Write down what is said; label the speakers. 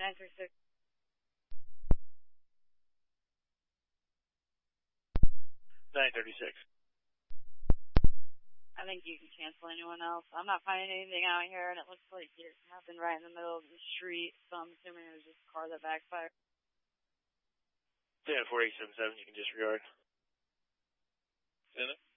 Speaker 1: 936. I think you can cancel anyone else. I'm not finding anything out here, and it looks like it happened right in the middle of the street, so I'm assuming it was just a car that backfired.
Speaker 2: 4877, you can disregard.
Speaker 3: Send it.